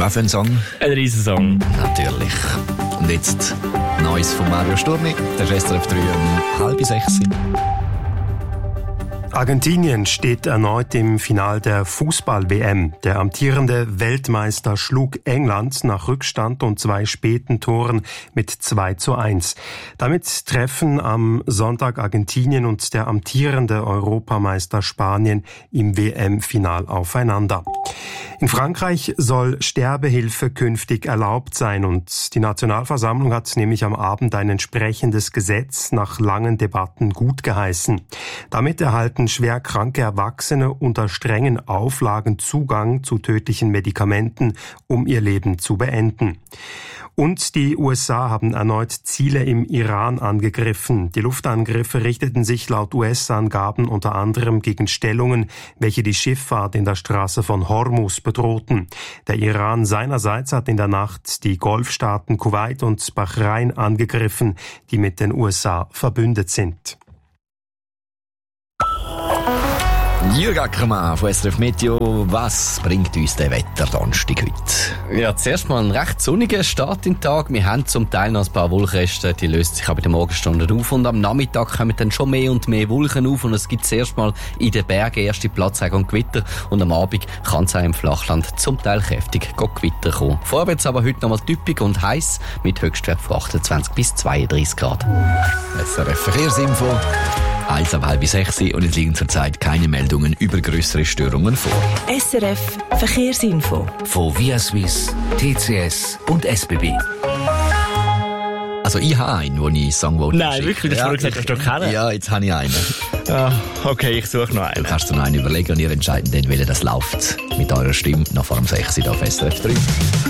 Was für ein Song? Ein Riesensong. Natürlich. Und jetzt Neues von Mario Sturmi. Der ist SRF 3 um 5:30. Argentinien steht erneut im Finale der Fußball-WM. Der amtierende Weltmeister schlug England nach Rückstand und 2 späten Toren mit 2:1. Damit treffen am Sonntag Argentinien und der amtierende Europameister Spanien im WM-Final aufeinander. In Frankreich soll Sterbehilfe künftig erlaubt sein und die Nationalversammlung hat nämlich am Abend ein entsprechendes Gesetz nach langen Debatten gutgeheißen. Damit erhalten schwer kranke Erwachsene unter strengen Auflagen Zugang zu tödlichen Medikamenten, um ihr Leben zu beenden. Und die USA haben erneut Ziele im Iran angegriffen. Die Luftangriffe richteten sich laut US-Angaben unter anderem gegen Stellungen, welche die Schifffahrt in der Straße von Hormuz bedrohten. Der Iran seinerseits hat in der Nacht die Golfstaaten Kuwait und Bahrain angegriffen, die mit den USA verbündet sind. Jürg Ackermann von SRF Meteo. Was bringt uns der Wetterdonnerstag heute? Ja, zuerst mal ein recht sonniger Start in den Tag. Wir haben zum Teil noch ein paar Wolkenreste, die lösen sich aber in den Morgenstunden auf. Und am Nachmittag kommen dann schon mehr und mehr Wolken auf. Und es gibt zuerst mal in den Bergen erste Platzregen und Gewitter. Und am Abend kann es auch im Flachland zum Teil kräftig Gewitter kommen. Vorwärts aber heute noch mal typisch und heiß mit Höchstwert von 28 bis 32 Grad. SRF Verkehrsinfo. 1 ab 5:30 und es liegen zurzeit keine Meldungen über grössere Störungen vor. SRF Verkehrsinfo. Von Via Suisse, TCS und SBB. Also ich habe einen, den ich sagen wollte. Nein, wirklich? Das hast du gesagt, hast du keinen? Ja, jetzt habe ich einen. Ah, okay, ich suche noch einen. Du kannst dir noch einen überlegen und ihr entscheidet dann, welcher das läuft. Mit eurer Stimme noch vor dem 6 auf SRF 3.